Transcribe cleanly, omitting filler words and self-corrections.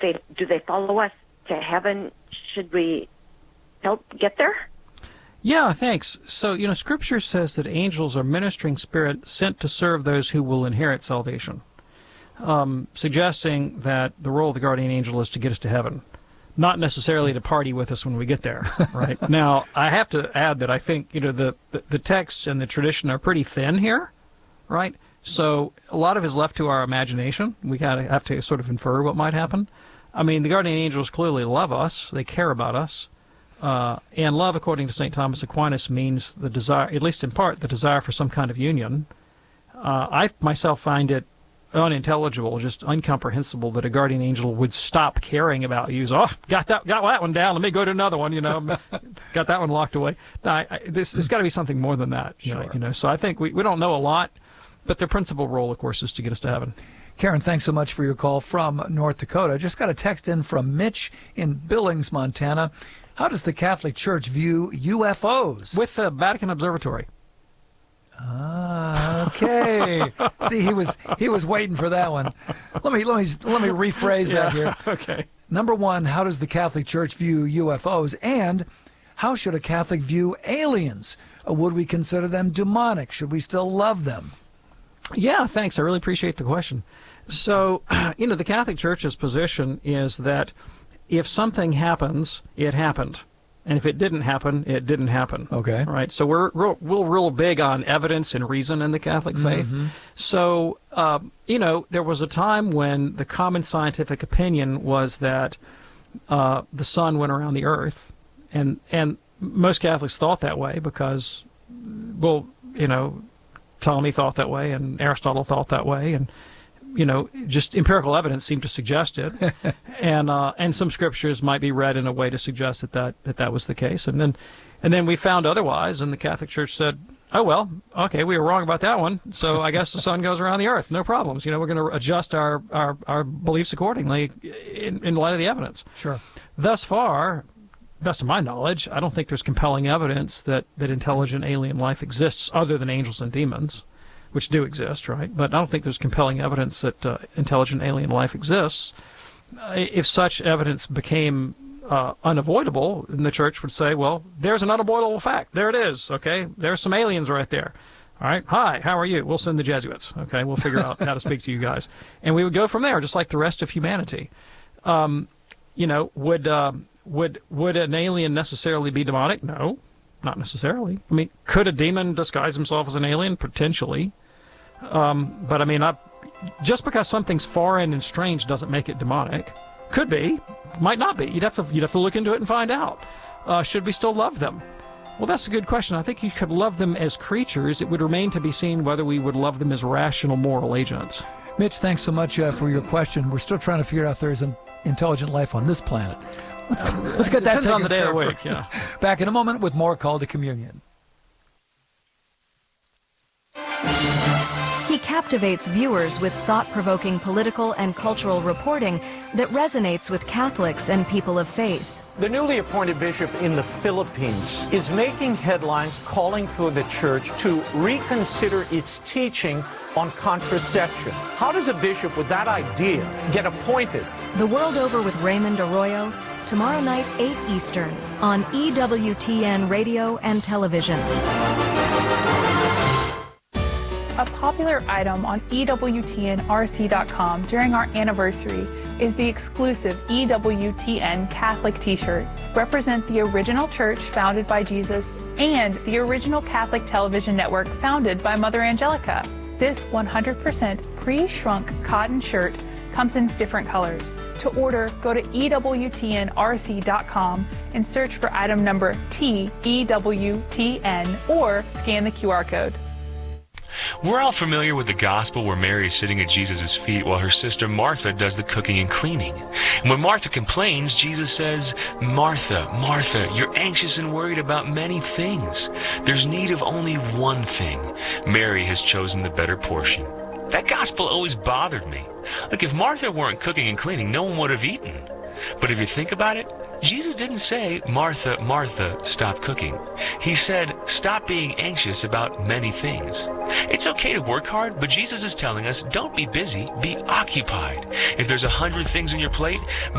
do they follow us to heaven? Should we help get there? Yeah, thanks. So, Scripture says that angels are ministering spirits sent to serve those who will inherit salvation, suggesting that the role of the guardian angel is to get us to heaven, not necessarily to party with us when we get there, right? Now, I have to add that I think, the texts and the tradition are pretty thin here, right? So a lot of it is left to our imagination. We gotta have to sort of infer what might happen. I mean, the guardian angels clearly love us. They care about us. And love, according to St. Thomas Aquinas, means the desire, at least in part, the desire for some kind of union. I myself find it unintelligible, just incomprehensible that a guardian angel would stop caring about you. So, got that one down. Let me go to another one. Got that one locked away. There's got to be something more than that. Sure. So I think we don't know a lot, but their principal role, of course, is to get us to heaven. Karen, thanks so much for your call from North Dakota. Just got a text in from Mitch in Billings, Montana. How does the Catholic Church view UFOs? With the Vatican Observatory. Okay. See, he was waiting for that one. Let me rephrase that here. Okay. Number one, how does the Catholic Church view UFOs? And how should a Catholic view aliens? Would we consider them demonic? Should we still love them? Yeah, thanks. I really appreciate the question. So, the Catholic Church's position is that if something happens, it happened. And if it didn't happen, it didn't happen. Okay. Right? So we're real big on evidence and reason in the Catholic faith. Mm-hmm. So, there was a time when the common scientific opinion was that the sun went around the earth. And most Catholics thought that way because, Ptolemy thought that way and Aristotle thought that way. And just empirical evidence seemed to suggest it, and some scriptures might be read in a way to suggest that was the case, and then we found otherwise, and the Catholic Church said, oh well, okay, we were wrong about that one, so I guess the sun goes around the earth, no problems. We're going to adjust our beliefs accordingly in light of the evidence. Sure. Thus far, best of my knowledge, I don't think there's compelling evidence that intelligent alien life exists other than angels and demons, which do exist, right? But I don't think there's compelling evidence that intelligent alien life exists. If such evidence became unavoidable, then the Church would say, well, there's an unavoidable fact. There it is, okay? There's some aliens right there. All right, hi, how are you? We'll send the Jesuits, okay? We'll figure out how to speak to you guys. And we would go from there, just like the rest of humanity. Would an alien necessarily be demonic? No, not necessarily. I mean, could a demon disguise himself as an alien? Potentially. But I mean, just because something's foreign and strange doesn't make it demonic. Could be, might not be. You'd have to look into it and find out. Should we still love them? Well, that's a good question. I think you could love them as creatures. It would remain to be seen whether we would love them as rational moral agents. Mitch, thanks so much for your question. We're still trying to figure out if there's an intelligent life on this planet. Let's get that Depends on the day of the week. Yeah. Back in a moment with more Call to Communion. He captivates viewers with thought-provoking political and cultural reporting that resonates with Catholics and people of faith. The newly appointed bishop in the Philippines is making headlines calling for the church to reconsider its teaching on contraception. How does a bishop with that idea get appointed? The World Over with Raymond Arroyo, tomorrow night, 8 Eastern, on EWTN Radio and Television. A popular item on EWTNRC.com during our anniversary is the exclusive EWTN Catholic t-shirt. Represent the original church founded by Jesus and the original Catholic television network founded by Mother Angelica. This 100% pre-shrunk cotton shirt comes in different colors. To order, go to EWTNRC.com and search for item number TEWTN or scan the QR code. We're all familiar with the gospel where Mary is sitting at Jesus' feet while her sister Martha does the cooking and cleaning. And when Martha complains, Jesus says, Martha, Martha, you're anxious and worried about many things. There's need of only one thing. Mary has chosen the better portion. That gospel always bothered me. Like, if Martha weren't cooking and cleaning, no one would have eaten. But if you think about it, Jesus didn't say, Martha, Martha, stop cooking. He said, stop being anxious about many things. It's okay to work hard, but Jesus is telling us, don't be busy, be occupied. If there's 100 things on your plate,